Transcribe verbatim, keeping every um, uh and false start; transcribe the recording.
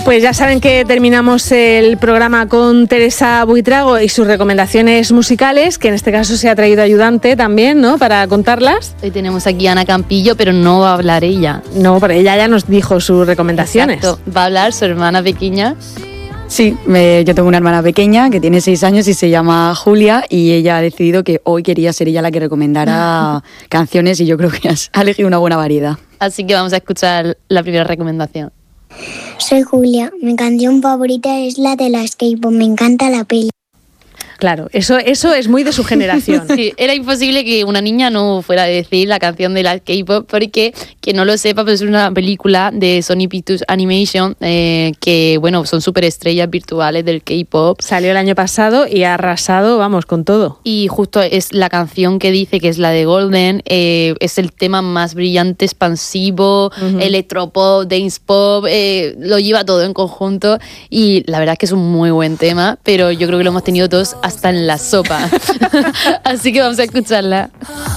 Pues ya saben que terminamos el programa con Teresa Buitrago y sus recomendaciones musicales, que en este caso se ha traído ayudante también, ¿no?, para contarlas. Hoy tenemos aquí a Ana Campillo, pero no va a hablar ella. No, pero ella ya nos dijo sus recomendaciones. Exacto. Va a hablar su hermana pequeña. Sí, me, yo tengo una hermana pequeña que tiene seis años y se llama Julia, y ella ha decidido que hoy quería ser ella la que recomendara canciones, y yo creo que ha elegido una buena variedad. Así que vamos a escuchar la primera recomendación. Soy Julia, mi canción favorita es la de las K-pop, me encanta la peli. Claro, eso, eso es muy de su generación. Sí, era imposible que una niña no fuera a decir la canción de la K-pop, porque, que no lo sepa, pues es una película de Sony Pictures Animation eh, que, bueno, son superestrellas virtuales del K-pop. Salió el año pasado y ha arrasado, vamos, con todo. Y justo es la canción que dice que es la de Golden, eh, es el tema más brillante, expansivo, uh-huh. electropop, dance pop, eh, lo lleva todo en conjunto, y la verdad es que es un muy buen tema, pero yo creo que lo hemos tenido todos hasta en la sopa. Así que vamos a escucharla.